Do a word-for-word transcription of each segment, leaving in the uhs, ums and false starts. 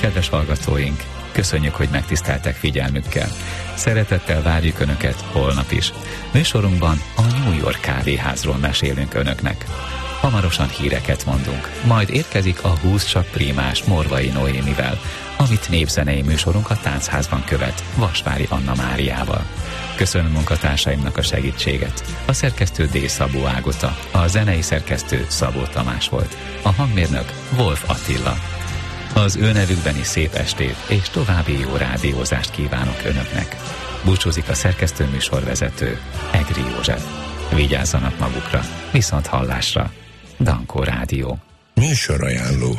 Kedves hallgatóink, köszönjük, hogy megtiszteltek figyelmükkel. Szeretettel várjuk Önöket holnap is. Műsorunkban a New York kávéházról mesélünk Önöknek. Hamarosan híreket mondunk, majd érkezik a húsz csak primás Morvai Noémivel, amit népzenei műsorunk a Táncházban követ Vasvári Anna Máriával. Köszönöm munkatársaimnak a segítséget. A szerkesztő D. Szabó Ágota, a zenei szerkesztő Szabó Tamás volt, a hangmérnök Wolf Attila. Az ő nevükben is szép estét és további jó rádiózást kívánok Önöknek. Búcsúzik a szerkesztő műsorvezető Egri József. Vigyázzanak magukra, viszont hallásra. Dankó Rádió. Műsorajánló.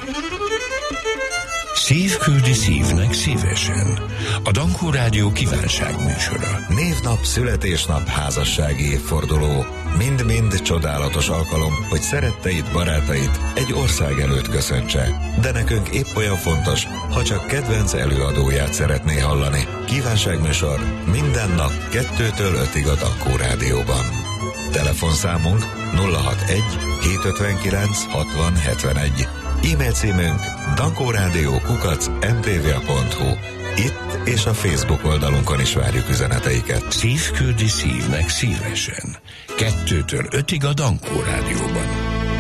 Szív küldi szívnek szívesen. A Dankó Rádió kívánságműsora. Névnap, születésnap, házassági évforduló. Mind-mind csodálatos alkalom, hogy szeretteid, barátait egy ország előtt köszöntse. De nekünk épp olyan fontos, ha csak kedvenc előadóját szeretné hallani. Kívánságműsor minden nap kettőtől ötig a Dankó Rádióban. Telefonszámunk nulla hatvanegy hétszázötvenkilenc hatvan hetvenegy. E-mail címünk dankórádió kukac em té vé pont hu. Itt és a Facebook oldalunkon is várjuk üzeneteiket. Szív küldi szívnek szívesen. Kettőtől ötig a Dankó Rádióban.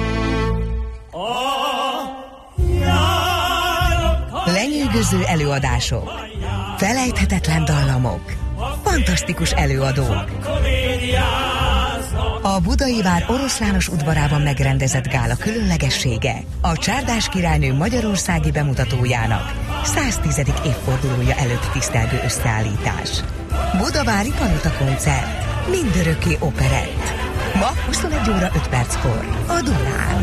Lenyűgöző előadások, felejthetetlen dallamok, fantasztikus előadók. A Budai Vár Oroszlános udvarában megrendezett gála különlegessége a Csárdás királynő magyarországi bemutatójának száztízedik évfordulója előtt tisztelgő összeállítás. Budavári Palota koncert, mindörökké operett. Ma huszonegy óra öt perckor a Dunán.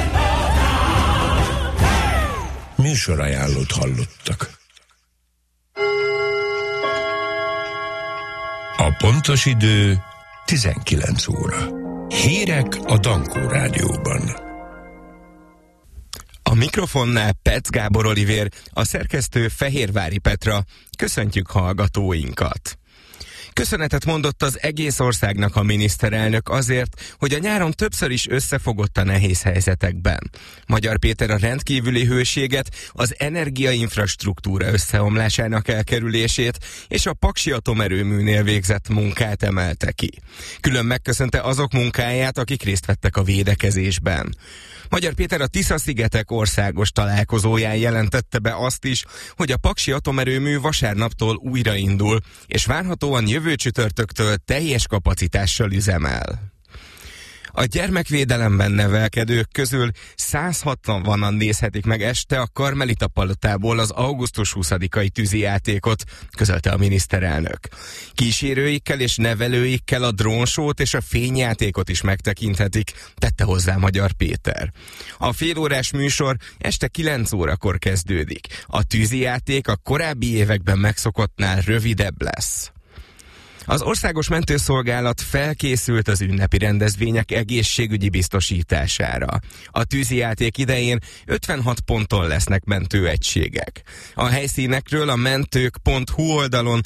Műsorajánlót hallottak. A pontos idő tizenkilenc óra. Hírek a Dankó Rádióban. A mikrofonnál Petsz Gábor Olivér, a szerkesztő Fehérvári Petra. Köszöntjük hallgatóinkat! Köszönetet mondott az egész országnak a miniszterelnök azért, hogy a nyáron többször is összefogott a nehéz helyzetekben. Magyar Péter a rendkívüli hőséget, az energiainfrastruktúra összeomlásának elkerülését és a Paksi atomerőműnél végzett munkát emelte ki. Külön megköszönte azok munkáját, akik részt vettek a védekezésben. Magyar Péter a Tisza-szigetek országos találkozóján jelentette be azt is, hogy a Paksi atomerőmű vasárnaptól újraindul, és várhatóan jövő csütörtöktől teljes kapacitással üzemel. A gyermekvédelemben nevelkedők közül száz hatvanan nézhetik meg este a Karmelita Palotából az augusztus huszadikai tűzijátékot, közölte a miniszterelnök. Kísérőikkel és nevelőikkel a drónsót és a fényjátékot is megtekinthetik, tette hozzá Magyar Péter. A félórás műsor este kilenc órakor kezdődik. A tűzijáték a korábbi években megszokottnál rövidebb lesz. Az Országos Mentőszolgálat felkészült az ünnepi rendezvények egészségügyi biztosítására. A tűzijáték idején ötvenhat ponton lesznek mentőegységek. A helyszínekről a mentők pont hu oldalon